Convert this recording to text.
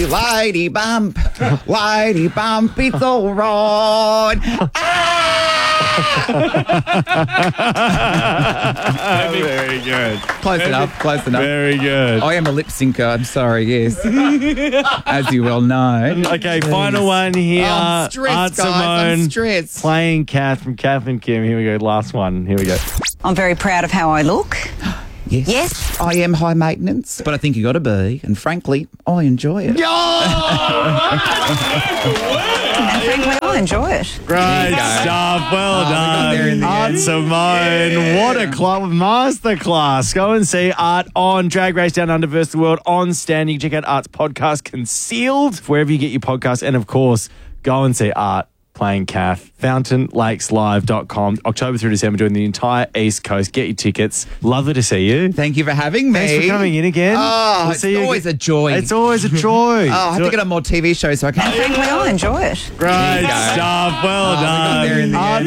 Lady bump, it's all right. Very good. Close enough. Very good. I am a lip syncer. I'm sorry, yes. As you well know. Okay, final one here. I'm stressed, Art guys. I'm Simone stressed. playing Kath from Kath and Kim. Here we go. Last one. Here we go. I'm very proud of how I look. Yes. Yes. I am high maintenance, but I think you got to be. And frankly, I enjoy it. And frankly, I enjoy it. Great stuff. Well we got there in done. the Art end. Simone. What a masterclass. Go and see Art on Drag Race Down Under vs. the World on Stan. You can check out Art's podcast, Concealed, wherever you get your podcast. And of course, go and see Art playing Kath. FountainLakesLive.com. October through December, doing the entire East Coast. Get your tickets. Lovely to see you. Thank you for having me. Thanks for coming in again. Oh, We'll it's see you always again. a joy. It's always a joy. Oh, I have to get on more TV shows so I can. And frankly, I enjoy it. Great stuff. Well we got done. there in the Art end.